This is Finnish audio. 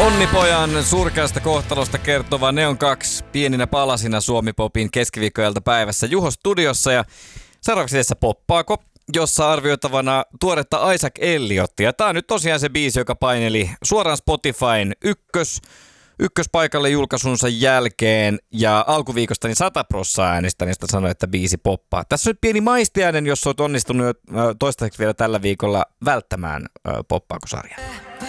Onnipojan surkeasta kohtalosta kertova Neon 2 pieninä palasina Suomi-popin keskiviikkoilta päivässä Juho studiossa ja seuraavaksi edessä Poppaako, jossa arvioitavana tuoretta Isaac Elliotia. Tämä on nyt tosiaan se biisi, joka paineli suoraan Spotifyn ykköspaikalle julkaisunsa jälkeen ja alkuviikosta niin 100% äänestäneistä sanoi, että biisi poppaa. Tässä on nyt pieni maistiainen, jos olet onnistunut toistaiseksi vielä tällä viikolla välttämään Poppaako-sarjaa.